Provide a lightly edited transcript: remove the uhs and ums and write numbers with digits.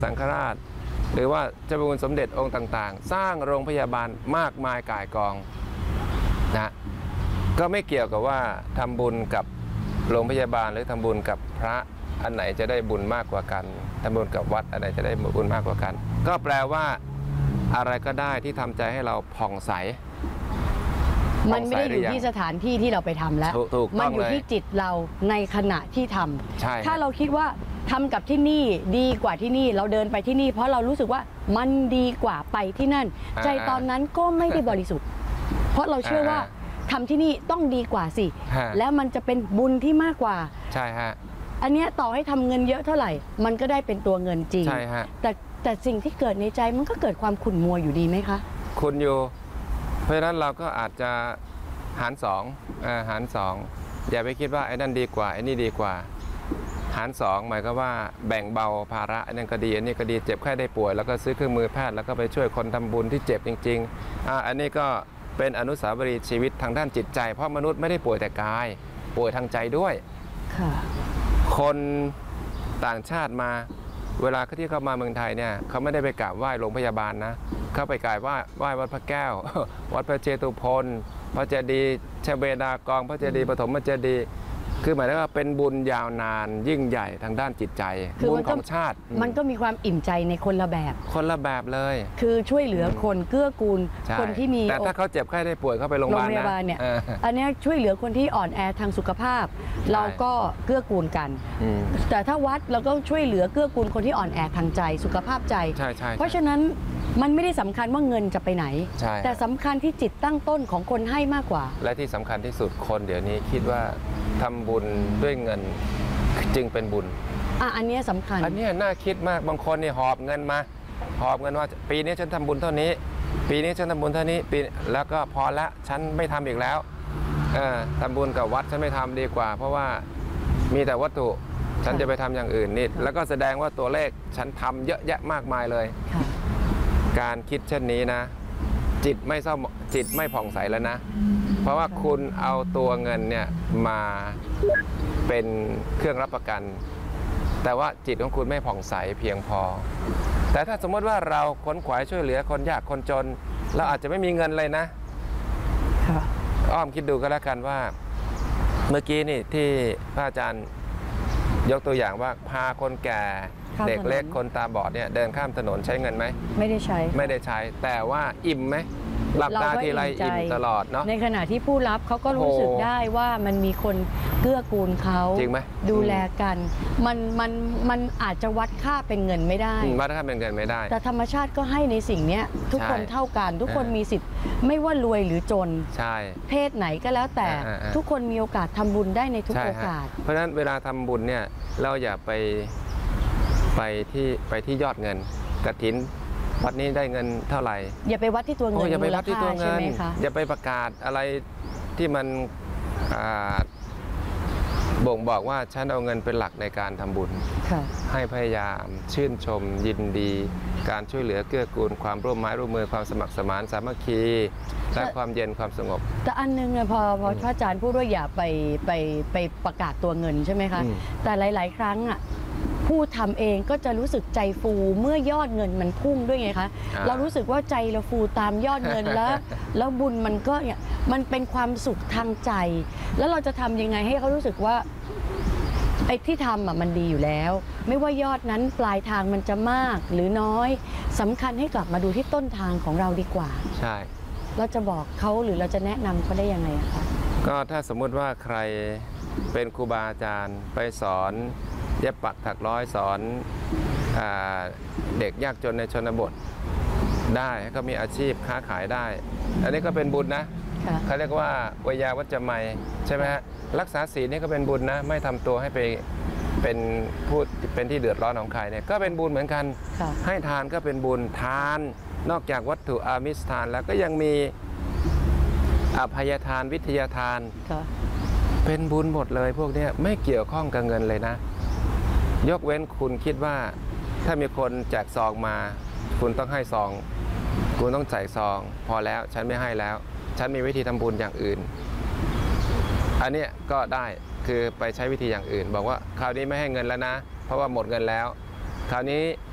สังฆราชหรือว่าเจ้าพระคุณสมเด็จองค์ต่างๆสร้างโรงพยาบาลมากมายก่ายกองนะก็ไม่เกี่ยวกับว่าทำบุญกับโรงพยาบาลหรือทำบุญกับพระอันไหนจะได้บุญมากกว่ากันทำบุญกับวัดอันไหนจะได้บุญมากกว่ากันก็แปลว่าอะไรก็ได้ที่ทำใจให้เราผ่องใสมันไม่ได้อยู่ที่สถานที่ที่เราไปทำแล้วมันอยู่ที่จิตเราในขณะที่ทำถ้าเราคิดว่าทำกับที่นี่ดีกว่าที่นี่เราเดินไปที่นี่เพราะเรารู้สึกว่ามันดีกว่าไปที่นั่นใจตอนนั้นก็ไม่ได้บริสุทธิ์เพราะเราเชื่อว่าทำที่นี่ต้องดีกว่าสิแล้วมันจะเป็นบุญที่มากกว่าใช่ฮะอันนี้ต่อให้ทำเงินเยอะเท่าไหร่มันก็ได้เป็นตัวเงินจริงใช่ฮะแต่สิ่งที่เกิดในใจมันก็เกิดความขุ่นมัวอยู่ดีไหมคะขุ่นอยู่เพราะฉะนั้นเราก็อาจจะหารสองอย่าไปคิดว่าไอ้นั่นดีกว่าไอ้นี่ดีกว่าหารสองหมายก็ว่าแบ่งเบาภาระอันนั้นก็ดีอันนี้ก็ดีเจ็บแค่ได้ป่วยแล้วก็ซื้อเครื่องมือแพทย์แล้วก็ไปช่วยคนทำบุญที่เจ็บจริงๆอันนี้ก็เป็นอนุสาวรีย์ชีวิตทางด้านจิตใจเพราะมนุษย์ไม่ได้ป่วยแต่กายป่วยทางใจด้วยคนต่างชาติมาเวลาที่เขามาเมืองไทยเนี่ยเขาไม่ได้ไปกราบไหว้โรงพยาบาลนะเขาไปกราบไหว้วัดพระแก้ววัดพระเจตุพนพระเจดีย์ชเวดากองพระเจดีย์ปฐมเจดีย์คือหมายถึงว่าเป็นบุญยาวนานยิ่งใหญ่ทางด้านจิตใจบุญของชาติมันก็มีความอิ่มใจในคนละแบบเลยคือช่วยเหลือคนเกื้อกูลคนที่มีแต่ถ้าเขาเจ็บไข้ได้ป่วยเขาไปโรงพยาบาลเนี่ยอันนี้ช่วยเหลือคนที่อ่อนแอทางสุขภาพเราก็เกื้อกูลกันแต่ถ้าวัดเราก็ช่วยเหลือเกื้อกูลคนที่อ่อนแอทางใจสุขภาพใจเพราะฉะนั้นมันไม่ได้สำคัญว่าเงินจะไปไหนแต่สำคัญที่จิตตั้งต้นของคนให้มากกว่าและที่สำคัญที่สุดคนเดี๋ยวนี้คิดว่าทำบุญด้วยเงินจึงเป็นบุญอันนี้สำคัญอันนี้น่าคิดมากบางคนนี่หอบเงินว่าปีนี้ฉันทำบุญเท่านี้ปีนี้ฉันทำบุญเท่านี้ปีแล้วก็พอละฉันไม่ทำอีกแล้วทำบุญกับวัดฉันไม่ทำดีกว่าเพราะว่ามีแต่วัตถุฉันจะไปทำอย่างอื่นนิดแล้วก็แสดงว่าตัวเลขฉันทำเยอะแยะมากมายเลยการคิดเช่นนี้นะจิตไม่ผ่องใสแล้วนะเพราะว่าคุณเอาตัวเงินเนี่ยมาเป็นเครื่องรับประกันแต่ว่าจิตของคุณไม่ผ่องใสเพียงพอแต่ถ้าสมมติว่าเราขวนขวายช่วยเหลือคนยากคนจนเราอาจจะไม่มีเงินเลยนะอ้อมคิดดูก็แล้วกันว่าเมื่อกี้นี่ที่พระอาจารย์ยกตัวอย่างว่าพาคนแก่เด็กเล็กคนตาบอดเนี่ยเดินข้ามถนนใช้เงินไหมไม่ได้ใช้แต่ว่าอิ่มไหมหลับตาทีไรอิ่มตลอดเนาะในขณะที่ผู้รับเขาก็รู้สึกได้ว่ามันมีคนเกื้อกูลเขาจริงไหมดูแลกันมันอาจจะวัดค่าเป็นเงินไม่ได้วัดค่าเป็นเงินไม่ได้แต่ธรรมชาติก็ให้ในสิ่งนี้ทุกคนเท่ากันทุกคนมีสิทธิ์ไม่ว่ารวยหรือจนใช่เพศไหนก็แล้วแต่ทุกคนมีโอกาสทำบุญได้ในทุกโอกาสเพราะฉะนั้นเวลาทำบุญเนี่ยเราอย่าไปที่ยอดเงินกฐินวัดนี้ได้เงินเท่าไหร่อย่าไปวัดที่ตัวเงินอย่าไปวัดที่ตัวเงินอย่าไปประกาศอะไรที่มันบ่งบอกว่าฉันเอาเงินเป็นหลักในการทำบุญให้พยายามชื่นชมยินดีการช่วยเหลือเกื้อกูลความร่วมไม้ร่วมมือความสมัครสมานสามัคคีและความเย็นความสงบแต่อันนึงพอพระอาจารย์พูดว่าอย่าไปประกาศตัวเงินใช่ไหมคะแต่หลายๆครั้งผู้ทำเองก็จะรู้สึกใจฟูเมื่อยอดเงินมันพุ่งด้วยไงคะเรารู้สึกว่าใจเราฟูตามยอดเงินแล้วบุญมันก็มันเป็นความสุขทางใจแล้วเราจะทำยังไงให้เขารู้สึกว่าไอ้ที่ทำมันดีอยู่แล้วไม่ว่ายอดนั้นปลายทางมันจะมากหรือน้อยสำคัญให้กลับมาดูที่ต้นทางของเราดีกว่าใช่เราจะบอกเขาหรือเราจะแนะนำเขาได้ยังไงคะก็ถ้าสมมุติว่าใครเป็นครูบาอาจารย์ไปสอนเย็บปักถักร้อยสอนเด็กยากจนในชนบทได้ก็มีอาชีพค้าขายได้อันนี้ก็เป็นบุญนะเขาเรียกว่าวยาวัจจะไมใช่ไหมฮะรักษาศีลนี่ก็เป็นบุญนะไม่ทำตัวให้ไปเป็นที่เดือดร้อนของใครเนี่ยก็เป็นบุญเหมือนกันให้ทานก็เป็นบุญทานนอกจากวัตถุอามิสทานแล้วก็ยังมีอภัยทานวิทยาทานเป็นบุญหมดเลยพวกนี้ไม่เกี่ยวข้องกับเงินเลยนะยกเว้นคุณคิดว่าถ้ามีคนแจกซองมาคุณต้องให้ซองคุณต้องใส่ซองพอแล้วฉันไม่ให้แล้วฉันมีวิธีทำบุญอย่างอื่นอันนี้ก็ได้คือไปใช้วิธีอย่างอื่นบอกว่าคราวนี้ไม่ให้เงินแล้วนะเพราะว่าหมดเงินแล้วคราวนี้